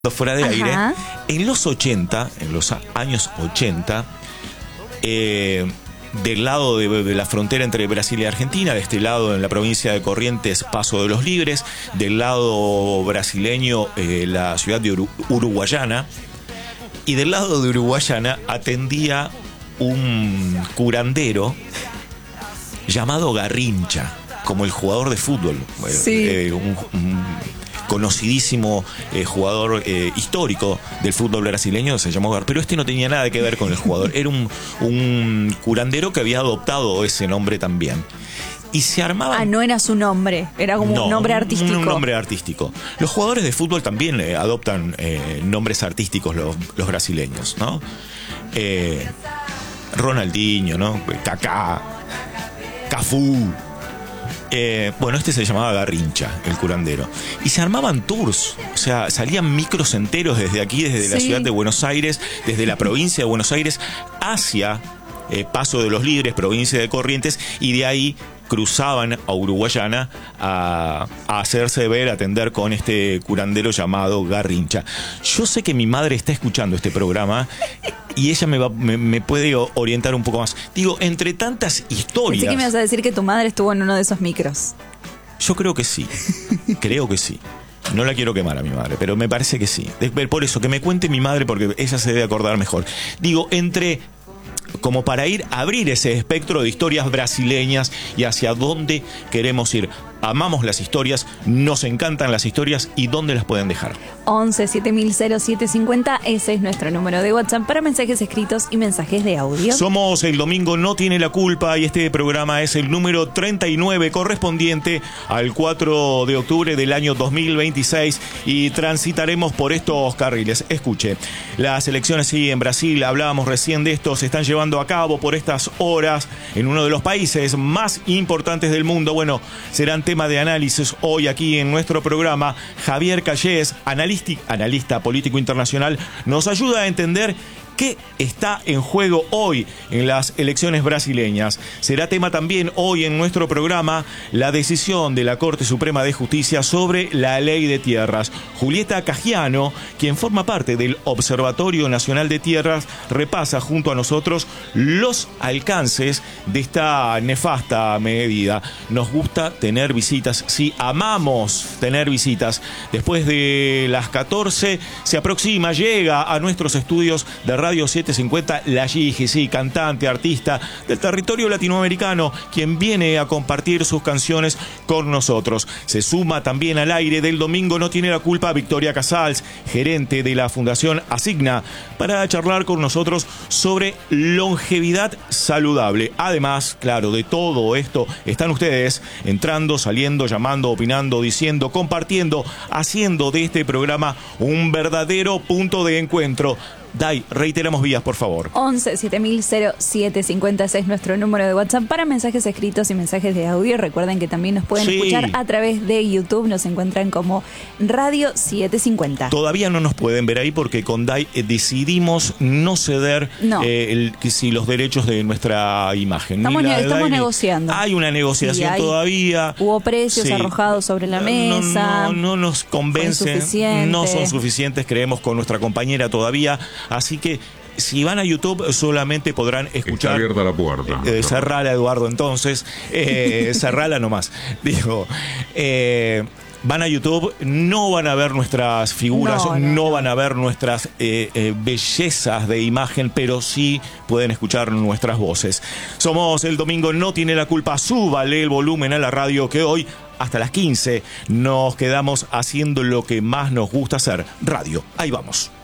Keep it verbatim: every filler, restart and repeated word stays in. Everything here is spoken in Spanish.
fuera de aire. Ajá. En los ochenta, en los años ochenta, eh, del lado de, de la frontera entre Brasil y Argentina, de este lado en la provincia de Corrientes, Paso de los Libres, del lado brasileño, eh, la ciudad de Uru- Uruguayana, y del lado de Uruguayana atendía un curandero llamado Garrincha, como el jugador de fútbol. Sí. Eh, un, un conocidísimo eh, jugador eh, histórico del fútbol brasileño, se llamó Gar, pero este no tenía nada que ver con el jugador, era un, un curandero que había adoptado ese nombre también. Y se armaba... Ah, no era su nombre, era como No, un nombre artístico. Un nombre artístico. Los jugadores de fútbol también eh, adoptan eh, nombres artísticos, los, los brasileños, ¿no? Eh, Ronaldinho, ¿no? Kaká, Cafú. Eh, bueno, este se llamaba Garrincha, el curandero. Y se armaban tours, o sea, salían micros enteros desde aquí, desde la Sí. ciudad de Buenos Aires, desde la provincia de Buenos Aires, hacia eh, Paso de los Libres, provincia de Corrientes, y de ahí cruzaban a Uruguayana a, a hacerse ver, a atender con este curandero llamado Garrincha. Yo sé que mi madre está escuchando este programa y ella me, va, me, me puede orientar un poco más. Digo, entre tantas historias... Pensé que me ibas a decir que tu madre estuvo en uno de esos micros. Yo creo que sí, creo que sí. No la quiero quemar a mi madre, pero me parece que sí. Por eso, que me cuente mi madre, porque ella se debe acordar mejor. Digo, entre... como para ir a abrir ese espectro de historias brasileñas y hacia dónde queremos ir. Amamos las historias, nos encantan las historias, y dónde las pueden dejar. once siete mil siete cincuenta, ese es nuestro número de WhatsApp para mensajes escritos y mensajes de audio. Somos El Domingo No Tiene la Culpa y este programa es el número treinta y nueve, correspondiente al cuatro de octubre del año dos mil veintiséis, y transitaremos por estos carriles. Escuche, las elecciones sí en Brasil, hablábamos recién de esto, se están llevando a cabo por estas horas en uno de los países más importantes del mundo. Bueno, serán tema de análisis hoy aquí en nuestro programa. Javier Callés, analista, analista político internacional, nos ayuda a entender qué está en juego hoy en las elecciones brasileñas. Será tema también hoy en nuestro programa la decisión de la Corte Suprema de Justicia sobre la ley de tierras. Julieta Cajiano, quien forma parte del Observatorio Nacional de Tierras, repasa junto a nosotros los alcances de esta nefasta medida. Nos gusta tener visitas, sí, amamos tener visitas. Después de las catorce se aproxima, llega a nuestros estudios de Radio setecientos cincuenta, la Gigi, sí, cantante, artista del territorio latinoamericano, quien viene a compartir sus canciones con nosotros. Se suma también al aire del Domingo No Tiene la Culpa Victoria Casals, gerente de la Fundación Asigna, para charlar con nosotros sobre longevidad saludable. Además, claro, de todo esto están ustedes entrando, saliendo, llamando, opinando, diciendo, compartiendo, haciendo de este programa un verdadero punto de encuentro. Dai, reiteramos vías, por favor. once siete mil siete cincuenta es nuestro número de WhatsApp para mensajes escritos y mensajes de audio. Recuerden que también nos pueden Sí. escuchar a través de YouTube. Nos encuentran como Radio setecientos cincuenta. Todavía no nos pueden ver ahí porque con Dai eh, decidimos no ceder No. eh, el, que si los derechos de nuestra imagen. Ni Estamos, la ne- de estamos Dai, ni- negociando. Hay una negociación Sí, hay- todavía. Hubo precios Sí. arrojados sobre la No, mesa. No, no, no nos convencen. Fue insuficiente. No son suficientes, creemos, con nuestra compañera todavía. Así que si van a YouTube solamente podrán escuchar. Está abierta la puerta. Eh, cerrala, Eduardo, entonces. Eh, cerrala nomás. Digo, eh, van a YouTube, no van a ver nuestras figuras, No, no, no, no. van a ver nuestras eh, eh, bellezas de imagen, pero sí pueden escuchar nuestras voces. Somos El Domingo No Tiene la Culpa. Súbale el volumen a la radio, que hoy hasta las quince nos quedamos haciendo lo que más nos gusta hacer, radio. Ahí vamos.